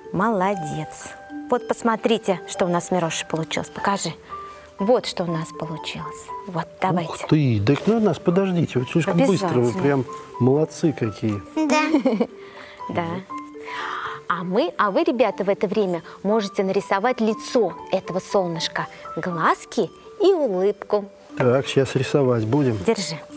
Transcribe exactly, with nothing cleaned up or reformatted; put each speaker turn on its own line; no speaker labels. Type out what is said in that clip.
Молодец. Вот посмотрите, что у нас с Мирошей получилось. Покажи. Вот что у нас получилось. Вот, давайте.
Ух ты, так ну нас, подождите, вот слишком быстро, вы прям молодцы какие.
Да.
Да. А мы, а вы, ребята, в это время можете нарисовать лицо этого солнышка, глазки и улыбку.
Так, сейчас рисовать будем.
Держи.